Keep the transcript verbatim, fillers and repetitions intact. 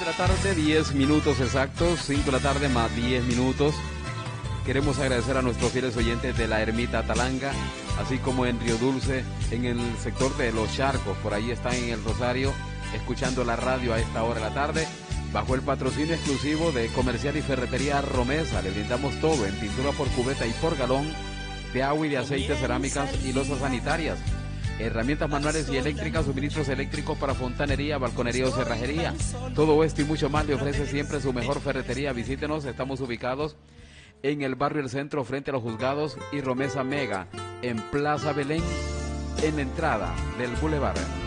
de la tarde, diez minutos exactos, cinco de la tarde más diez minutos. Queremos agradecer a nuestros fieles oyentes de la Ermita Talanga, así como en Río Dulce, en el sector de Los Charcos, por ahí están en el Rosario, escuchando la radio a esta hora de la tarde, bajo el patrocinio exclusivo de Comercial y Ferretería Romesa. Le brindamos todo en pintura por cubeta y por galón, de agua y de aceite, cerámicas y losas sanitarias, herramientas manuales y eléctricas, suministros eléctricos para fontanería, balconería o cerrajería. Todo esto y mucho más le ofrece siempre su mejor ferretería. Visítenos, estamos ubicados en el barrio El Centro, frente a los juzgados, y Romesa Mega, en Plaza Belén, en la entrada del Boulevard.